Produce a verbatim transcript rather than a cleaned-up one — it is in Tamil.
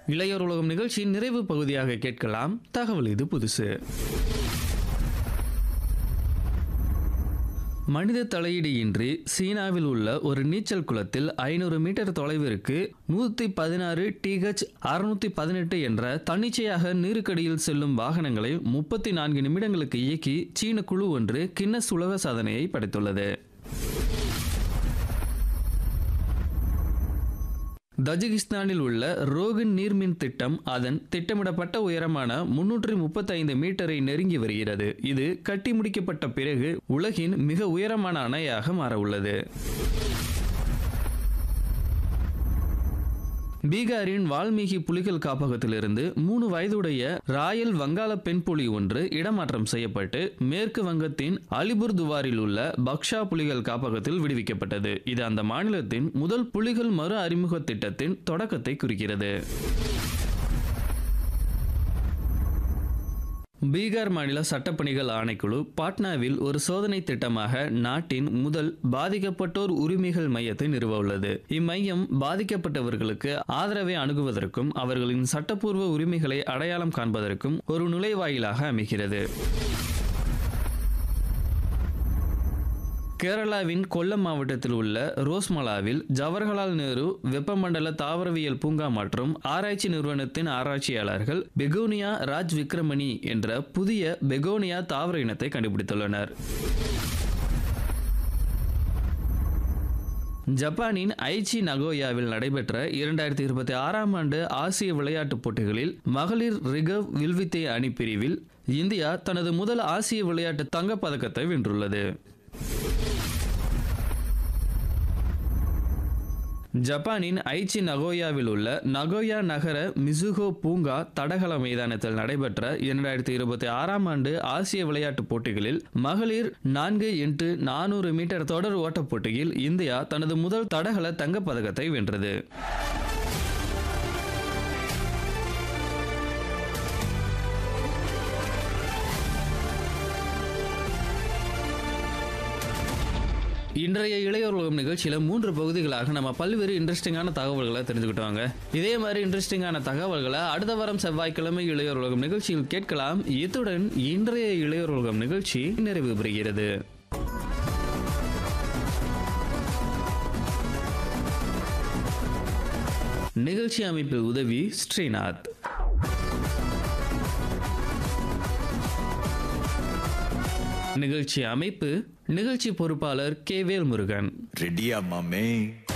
இளையோர் உலகம் நிகழ்ச்சியின் நிறைவு பகுதியாக கேட்கலாம் தகவல் இது புதுசு. மனித தலையீடு இன்றி சீனாவில் உள்ள ஒரு நீச்சல் குளத்தில் ஐநூறு மீட்டர் தொலைவிற்கு நூற்றி பதினாறு டிஹெச் அறுநூத்தி பதினெட்டு என்ற தன்னிச்சையாக நீருக்கடியில் செல்லும் வாகனங்களை முப்பத்தி நான்கு நிமிடங்களுக்கு இயக்கி சீன குழு ஒன்று கின்னஸ் உலக சாதனையை படைத்துள்ளது. தஜிகிஸ்தானில் உள்ள ரோகின் நீர்மின் திட்டம் அதன் திட்டமிடப்பட்ட உயரமான முன்னூற்றி முப்பத்தி ஐந்து மீட்டரை நெருங்கி வருகிறது. இது கட்டி முடிக்கப்பட்ட பிறகு உலகின் மிக உயரமான அணையாக மாற உள்ளது. பீகாரின் வால்மீகி புலிகள் காப்பகத்திலிருந்து மூணு வயதுடைய ராயல் வங்காள பெண் புலி ஒன்று இடமாற்றம் செய்யப்பட்டு மேற்கு வங்கத்தின் அலிபுர்துவாரில் உள்ள பக்ஷா புலிகள் காப்பகத்தில் விடுவிக்கப்பட்டது. இது அந்த மாநிலத்தின் முதல் புலிகள் மறு அறிமுக திட்டத்தின் தொடக்கத்தை குறிக்கிறது. பீகார் மாநில சட்டப்பணிகள் ஆணைக்குழு பாட்னாவில் ஒரு சோதனை திட்டமாக நாட்டின் முதல் பாதிக்கப்பட்டோர் உரிமைகள் மையத்தை நிறுவ உள்ளது. இம்மையம் பாதிக்கப்பட்டவர்களுக்கு ஆதரவை அணுகுவதற்கும் அவர்களின் சட்டப்பூர்வ உரிமைகளை அடையாளம் காண்பதற்கும் ஒரு நுழைவாயிலாக அமைகிறது. கேரளாவின் கொல்லம் மாவட்டத்தில் உள்ள ரோஸ்மலாவில் ஜவஹர்லால் நேரு வெப்பமண்டல தாவரவியல் பூங்கா மற்றும் ஆராய்ச்சி நிறுவனத்தின் ஆராய்ச்சியாளர்கள் பெகோனியா ராஜ் விக்ரமணி என்ற புதிய பெகோனியா தாவர இனத்தை கண்டுபிடித்துள்ளனர். ஜப்பானின் ஐச்சி நகோயாவில் நடைபெற்ற இரண்டாயிரத்தி இருபத்தி ஆறாம் ஆண்டு ஆசிய விளையாட்டுப் போட்டிகளில் மகளிர் ரிகர்வ் வில்வித்தை அணி பிரிவில் இந்தியா தனது முதல் ஆசிய விளையாட்டு தங்கப்பதக்கத்தை வென்றுள்ளது. ஜப்பானின் ஐச்சி நகோயாவில் உள்ள நகோயா நகர மிசுகோ பூங்கா தடகள மைதானத்தில் நடைபெற்ற இரண்டாயிரத்தி இருபத்தி ஆறாம் ஆண்டு ஆசிய விளையாட்டுப் போட்டிகளில் மகளிர் நான்கு இன்டு நானூறு மீட்டர் தொடர் ஓட்டப் போட்டியில் இந்தியா தனது முதல் தடகள தங்கப்பதக்கத்தை வென்றது. இன்றைய இளையோர் உலகம் நிகழ்ச்சியில மூன்று பகுதிகளாக நம்ம பல்வேறு இன்ட்ரெஸ்டிங்கான தகவல்களை தெரிஞ்சுக்கிட்டோங்க. இதே மாதிரி இன்ட்ரெஸ்டிங்கான தகவல்களை அடுத்த வாரம் செவ்வாய்க்கிழமை இளையோர் உலகம் நிகழ்ச்சியில் கேட்கலாம். இத்துடன் இன்றைய இளையோர் உலகம் நிகழ்ச்சி நிறைவு பெறுகிறது. நிகழ்ச்சி அமைப்பில் உதவி ஸ்ரீநாத். நிகழ்ச்சி அமைப்பு நிகழ்ச்சி பொறுப்பாளர் கே வேல்முருகன். ரெடியா மாமே?